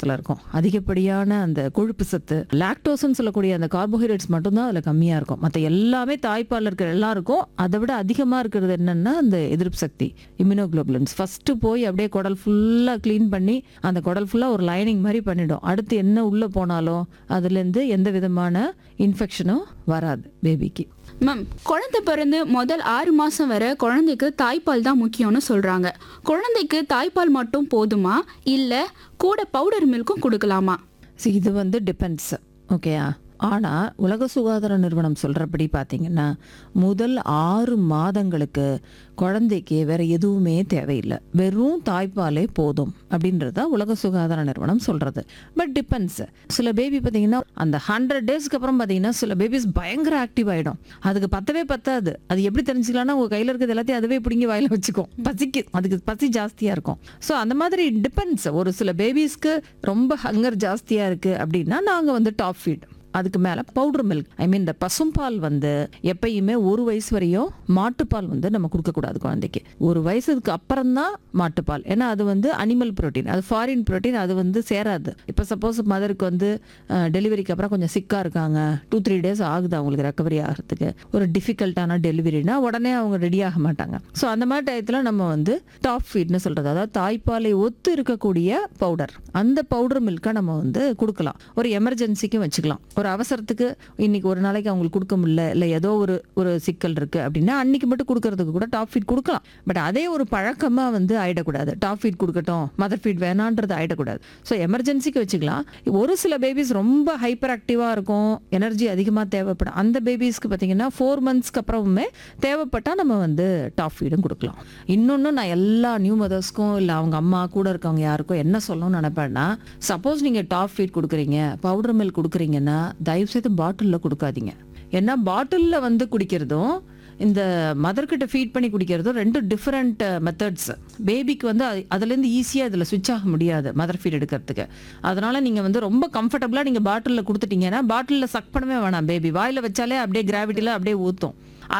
தாய்ப்பாலத்தில் இருக்கும். அதிகப்படியான அந்த கொழுப்பு சத்து, லாக்டோஸ்ன்னு சொல்லக்கூடிய அந்த கார்போஹைட்ரேட்ஸ் மட்டும்தான் அதில் கம்மியாக இருக்கும். மற்ற எல்லாமே தாய்ப்பாலில் இருக்கிற எல்லாருக்கும் அதை விட அதிகமாக இருக்கிறது என்னன்னா அந்த எதிர்ப்பு சக்தி, இம்யூனோகுளோபுலின்ஸ். ஃபர்ஸ்ட் போய் அப்படியே குடல் ஃபுல்லாக க்ளீன் பண்ணி அந்த குடல் ஃபுல்லாக ஒரு லைனிங் மாதிரி பண்ணிடும். அடுத்து என்ன உள்ளே போனாலும் அதுலேருந்து எந்த விதமான இன்ஃபெக்ஷனும் வராது பேபிக்கு. மேம், குழந்தை பிறந்து முதல் 6 மாசம் வரை குழந்தைக்கு தாய்ப்பால் தான் முக்கியம்னு சொல்றாங்க. குழந்தைக்கு தாய்ப்பால் மட்டும் போதுமா, இல்ல கூட பவுடர் மில்க்கும் கொடுக்கலாமா? இது வந்து டிபெண்ட்ஸ். ஓகேயா? ஆனால் உலக சுகாதார நிறுவனம் சொல்கிறபடி பார்த்தீங்கன்னா முதல் 6 மாதங்களுக்கு குழந்தைக்கு வேற எதுவுமே தேவையில்லை, வெறும் தாய்ப்பாலே போதும் அப்படின்றது தான் உலக சுகாதார நிறுவனம் சொல்கிறது. But depends. சில பேபி பார்த்தீங்கன்னா அந்த 100 டேஸ்க்கு அப்புறம் பார்த்தீங்கன்னா சில பேபிஸ் பயங்கர ஆக்டிவ் ஆகிடும். அதுக்கு பத்தவே பத்தாது. அது எப்படி தெரிஞ்சுக்கலாம்னா உங்கள் கையில் இருக்கிறது எல்லாத்தையும் அதுவே பிடிங்கி வாயில் வச்சுக்கும். பசிக்கு அதுக்கு பசி ஜாஸ்தியாக இருக்கும். ஸோ அந்த மாதிரி டிபெண்ட்ஸ். ஒரு சில பேபிஸ்க்கு ரொம்ப ஹங்கர் ஜாஸ்தியாக இருக்குது அப்படின்னா நாங்கள் வந்து டாப் ஃபீட், அதுக்கு மேலே பவுடர் மில்க், ஐ மீன் இந்த பசும்பால் வந்து எப்பயுமே 1 வயசு வரையும் மாட்டுப்பால் வந்து நம்ம கொடுக்கக்கூடாது குழந்தைக்கு. 1 வயசுக்கு அப்புறம் தான் மாட்டுப்பால். ஏன்னா அது வந்து அனிமல் புரோட்டீன், அது ஃபாரின் புரோட்டீன், அது வந்து சேராது. இப்போ சப்போஸ் மதருக்கு வந்து டெலிவரிக்கு அப்புறம் கொஞ்சம் சிக்காக இருக்காங்க, 2-3 டேஸ் ஆகுது அவங்களுக்கு ரெக்கவரி ஆகிறதுக்கு, ஒரு டிஃபிகல்ட்டான டெலிவரினா உடனே அவங்க ரெடி ஆக மாட்டாங்க. ஸோ அந்த மாதிரி டயத்தில் நம்ம வந்து டாப் ஃபீட்னு சொல்கிறது, அதாவது தாய்ப்பாலை ஒத்து இருக்கக்கூடிய பவுடர், அந்த பவுடர் மில்கை நம்ம வந்து கொடுக்கலாம். ஒரு எமர்ஜென்சிக்கும் வச்சுக்கலாம். ஒரு அவசரத்துக்கு இன்னைக்கு ஒரு நாளைக்கு அவங்களுக்கு கொடுக்க முடியல, இல்லை ஏதோ ஒரு சிக்கல் இருக்கு அப்படின்னா அன்னைக்கு மட்டும் கொடுக்கறதுக்கு கூட டாப் ஃபீட் கொடுக்கலாம். பட் அதே ஒரு பழக்கமா வந்து ஆயிடக்கூடாது. டாப் ஃபீட் கொடுக்கட்டும், மதர் ஃபீட் வேணான்றது ஆயிடக்கூடாது. ஸோ எமர்ஜென்சிக்கு வச்சுக்கலாம். ஒரு சில பேபிஸ் ரொம்ப ஹைப்பர் ஆக்டிவா இருக்கும், எனர்ஜி அதிகமாக தேவைப்படும். அந்த பேபிஸ்க்கு பார்த்தீங்கன்னா 4 மந்த்ஸ்க்கு அப்புறமே தேவைப்பட்டா நம்ம வந்து டாப் ஃபீடும் கொடுக்கலாம். இன்னொன்று நான் எல்லா நியூ மதர்ஸ்க்கும் இல்லை அவங்க அம்மா கூட இருக்கவங்க யாருக்கும் என்ன சொல்லணும்னு நினைப்பேன்னா, சப்போஸ் நீங்கள் டாப் ஃபீட் கொடுக்குறீங்க, பவுடர் மில்க் கொடுக்குறீங்கன்னா தயவுசெய்து பாட்டிலில் கொடுக்காதீங்க. ஏன்னா பாட்டிலில் வந்து குடிக்கிறதும் இந்த மதர்கிட்ட ஃபீட் பண்ணி குடிக்கிறதும் 2 டிஃப்ரெண்ட் மெத்தட்ஸ். பேபிக்கு வந்து அதுலேருந்து ஈஸியாக இதில் ஸ்விட்ச் ஆக முடியாது மதர் ஃபீட் எடுக்கிறதுக்கு. அதனால் நீங்கள் வந்து ரொம்ப கம்ஃபர்டபுளாக நீங்கள் பாட்டிலில் கொடுத்துட்டீங்கன்னா பாட்டிலில் சக் பண்ணவே வேணாம். பேபி வாயில் வச்சாலே அப்படியே கிராவிட்டியில் அப்படியே ஊற்றும்.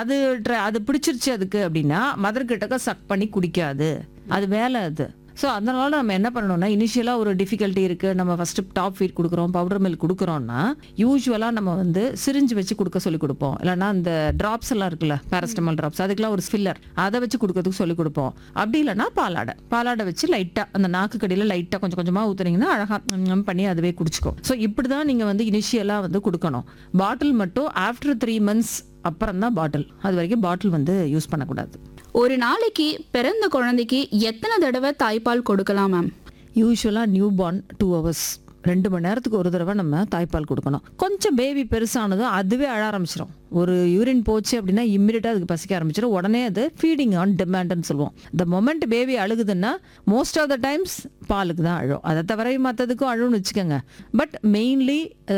அது பிடிச்சிருச்சு அதுக்கு அப்படின்னா மதர்கிட்டக்க சக் பண்ணி குடிக்காது, அது வேலை அது. ஸோ அதனால நம்ம என்ன பண்ணணும்னா, இனிஷியலாக ஒரு டிஃபிகல்ட்டி இருக்குது, நம்ம ஃபஸ்ட்டு டாப் ஃபீட் கொடுக்குறோம், பவுடர் மில்க் கொடுக்குறோன்னா யூஸ்வலாக நம்ம வந்து சிரிஞ்சு வச்சு கொடுக்க சொல்லி கொடுப்போம். இல்லைனா இந்த ட்ராப்ஸ் எல்லாம் இருக்குல்ல, பேரஸ்டமால் ட்ராப்ஸ், அதுக்கெல்லாம் ஒரு ஃபில்லர், அதை வச்சு கொடுக்கறதுக்கு சொல்லி கொடுப்போம். அப்படி இல்லைனா பாலாடை வச்சு லைட்டாக அந்த நாக்கு கடியில் லைட்டாக கொஞ்சம் கொஞ்சமாக ஊற்றுனீங்கன்னா அழகாக பண்ணி அதுவே குடிச்சிக்கும். ஸோ இப்படி தான் நீங்கள் வந்து இனிஷியலாக வந்து கொடுக்கணும். பாட்டில் மட்டும் ஆஃப்டர் 3 மந்த்ஸ் அப்புறம் தான் பாட்டில், அது வரைக்கும் பாட்டில் வந்து யூஸ் பண்ணக்கூடாது. ஒரு நாளைக்கு பிறந்த குழந்தைக்கு எத்தனை தடவை தாய்ப்பால் கொடுக்கலாம் மேம்? யூஸ்வலாக நியூ பார்ன் 2 ஹவர்ஸ், 2 மணி நேரத்துக்கு ஒரு தடவை நம்ம தாய்ப்பால் கொடுக்கணும். கொஞ்சம் பேபி பெருசானதும் அதுவே அழ ஆரம்பிச்சிடும். ஒரு யூரின் போச்சு அப்படின்னா இம்மிடியட்டாக அதுக்கு பசிக்க ஆரம்பிச்சிடும். உடனே அது ஃபீடிங் ஆன் டிமாண்ட்னு சொல்லுவோம். The moment baby அழுகுதுன்னா most of the times பாலுக்கு தான் அழும். அதை தவிர மற்றதுக்கும் அழுன்னு வச்சுக்கோங்க. பட் மெயின்லி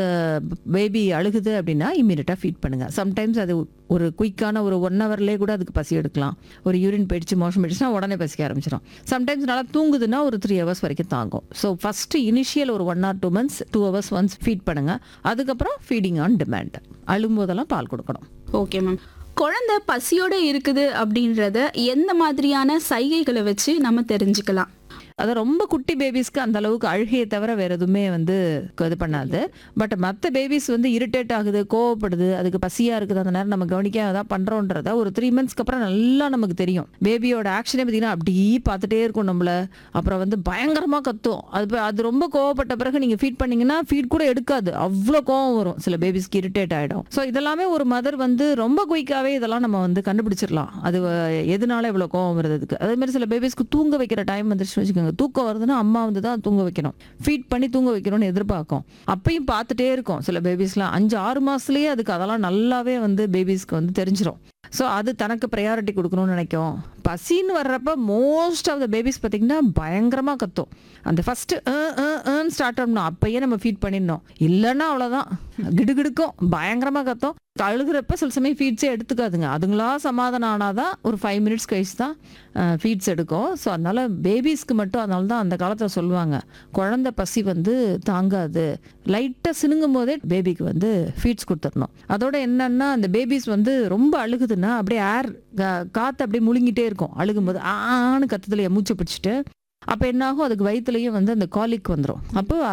பேபி அழுகுது அப்படின்னா இம்மிடியட்டாக ஃபீட் பண்ணுங்கள். சம்டைம்ஸ் அது ஒரு குயிக்கான ஒரு 1 ஹவர்லேயே கூட அதுக்கு பசி எடுக்கலாம். ஒரு யூரின் போயிடுச்சு, மோஷன் போயிடுச்சுன்னா உடனே பசிக்க ஆரம்பிச்சிடும். சம்டைம்ஸ் நல்லா தூங்குதுன்னா ஒரு 3 ஹவர்ஸ் வரைக்கும் தாங்கும். ஸோ ஃபஸ்ட்டு இனிஷியல் ஒரு 1 or 2 months 2 hours once feet பண்ணுங்கள். அதுக்கப்புறம் ஃபீடிங் ஆன் டிமாண்ட், அழும்போதெல்லாம் பால் கொடுக்கணும். Okay ma'am. குழந்தை பசியோட இருக்குது அப்படின்றத எந்த மாதிரியான சைகைகளை வச்சு நம்ம தெரிஞ்சுக்கலாம்? அது ரொம்ப குட்டி பேபிஸ்க்கு அந்த அளவுக்கு அழுகையை தவிர வேற எதுவுமே வந்து இது பண்ணாது. பட் மற்ற பேபிஸ் வந்து இரிட்டேட் ஆகுது, கோவப்படுது, அதுக்கு பசியா இருக்குது, அந்த நேரம் நம்ம கவனிக்க அதான் பண்றோன்றத ஒரு 3 மந்த்ஸ்க்கு அப்புறம் நல்லா நமக்கு தெரியும். பேபியோட ஆக்ஷனே பார்த்தீங்கன்னா அப்படியே பார்த்துட்டே இருக்கும் நம்மள. அப்புறம் வந்து பயங்கரமா கத்தும். அது ரொம்ப கோவப்பட்ட பிறகு நீங்க ஃபீட் பண்ணீங்கன்னா ஃபீட் கூட எடுக்காது, அவ்வளோ கோவம் வரும். சில பேபிஸ்க்கு இரிட்டேட் ஆயிடும். ஸோ இதெல்லாமே ஒரு மதர் வந்து ரொம்ப குயிக்காவே இதெல்லாம் நம்ம வந்து கண்டுபிடிச்சிடலாம். அது எதனால இவ்வளோ கோவம் வருதுக்கு. அதே மாதிரி சில பேபிஸ்க்கு தூங்க வைக்கிற டைம் வந்துருச்சு வச்சுக்கோங்க, தூக்கம் வருதுன்னா அம்மா வந்து தான் தூங்க வைக்கணும், ஃபீட் பண்ணி தூங்க வைக்கணும்னு எதிர்பார்க்கும். அப்பயும் பார்த்துட்டே இருக்கும். சில பேபிஸ்லாம் 5-6 மாசத்துலயே அதுக்கு அதெல்லாம் நல்லாவே வந்து பேபிஸ்க்கு வந்து தெரிஞ்சிடும். ஸோ அது தனக்கு ப்ரையாரிட்டி கொடுக்கணும்னு நினைக்கும். பசின்னு வர்றப்ப மோஸ்ட் ஆஃப் த பேபிஸ் பார்த்தீங்கன்னா பயங்கரமாக கத்தும். அந்த ஃபர்ஸ்ட் ஸ்டார்ட் பண்ணணும், அப்பயே நம்ம ஃபீட் பண்ணிடணும். இல்லைன்னா அவ்வளோதான், கிடுகிடுக்கும், பயங்கரமாக கத்தும். அழுகிறப்ப சில சமயம் ஃபீட்ஸே எடுத்துக்காதுங்க. அதுங்களா சமாதானம் ஆனாதான் ஒரு 5 minutes கழிச்சு தான் ஃபீட்ஸ் எடுக்கும். ஸோ அதனால பேபிஸ்க்கு மட்டும், அதனால தான் அந்த காலத்தில் சொல்லுவாங்க குழந்தை பசி வந்து தாங்காது, லைட்டாக சினுங்கும் போதே பேபிக்கு வந்து ஃபீட்ஸ் கொடுத்துடணும். அதோட என்னன்னா அந்த பேபிஸ் வந்து ரொம்ப அழுகுதுன்னா அப்படியே காற்று அப்படியே முழுங்கிட்டே இருக்கும். அழுகும்போது ஆன்னு கத்துதுலையே மூச்சை பிடிச்சிட்டு அப்போ என்னாகும், அதுக்கு வயிற்றுலையும் வந்து அந்த காலிக் வந்துடும். அப்போ